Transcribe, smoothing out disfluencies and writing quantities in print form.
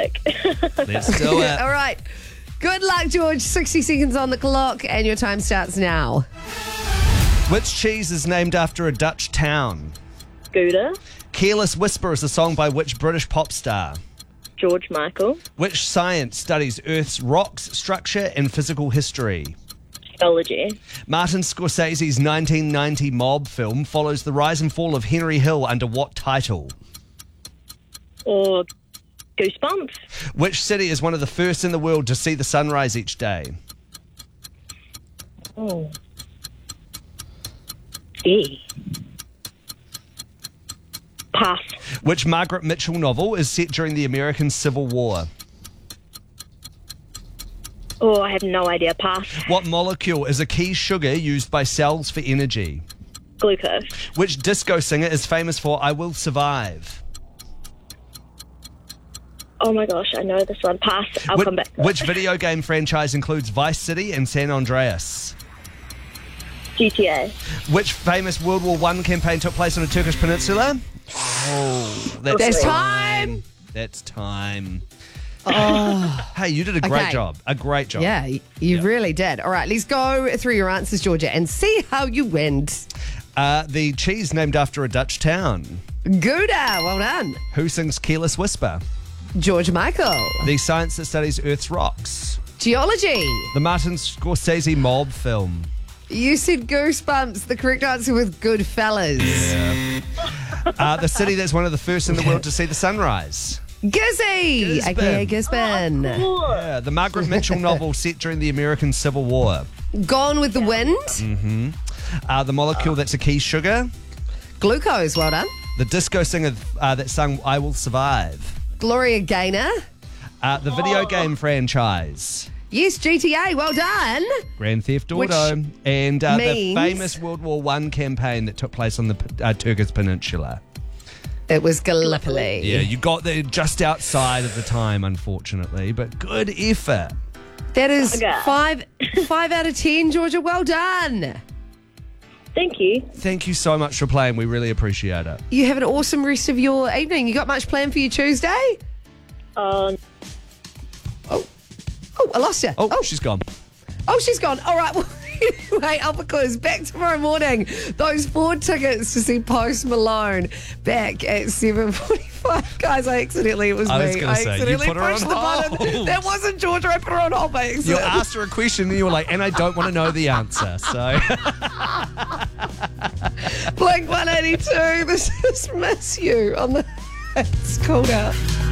Classic. Let's do it. All right. Good luck, George. 60 seconds on the clock, and your time starts now. Which cheese is named after a Dutch town? Gouda. Careless Whisper is a song by which British pop star? George Michael. Which science studies Earth's rocks, structure, and physical history? Geology. Martin Scorsese's 1990 mob film follows the rise and fall of Henry Hill under what title? Or Goosebumps. Which city is one of the first in the world to see the sunrise each day? Oh. E. Pass. Which Margaret Mitchell novel is set during the American Civil War? Oh, I have no idea. Pass. What molecule is a key sugar used by cells for energy? Glucose. Which disco singer is famous for I Will Survive? Oh my gosh, I know this one. Pass. I'll come back to Which it. video game franchise includes Vice City and San Andreas? GTA. Which famous World War I campaign took place on a Turkish peninsula? Oh, There's time. That's time. Hey, you did a great Okay. job. A great job. Yeah, you really did. All right, let's go through your answers, Georgia, and see how you went. The cheese named after a Dutch town. Gouda, well done. Who sings Careless Whisper? George Michael. The science that studies Earth's rocks. Geology. The Martin Scorsese mob film. You said Goosebumps. The correct answer was Goodfellas. The city that's one of the first in the world to see the sunrise. Gizzy, Gisborne. aka Gisborne. Yeah, the Margaret Mitchell novel set during the American Civil War. Gone with the Wind. The molecule that's a key sugar. Glucose, well done. The disco singer that sung I Will Survive. Gloria Gaynor. The video game franchise. Yes, GTA, well done. Grand Theft Which Auto. And the means- famous World War I campaign that took place on the Turkish Peninsula. It was Gallipoli. Yeah, you got there just outside of the time, unfortunately, but good effort. That is Okay. 5 out of 10, Georgia. Well done. Thank you. Thank you so much for playing. We really appreciate it. You have an awesome rest of your evening. You got much planned for your Tuesday? Um, Oh, I lost you. Oh, she's gone. Oh, she's gone. All right. Well, anyway, Uppercause back tomorrow morning. Those 4 tickets to see Post Malone back at 7:45. Guys, I accidentally, it was I me. was gonna say, you accidentally put her pushed on the button. hold. That wasn't Georgia. I put her on hold by You accident. asked her a question and you were like, and I don't want to know the answer. So Blink 182. This is Miss You on the. It's called out.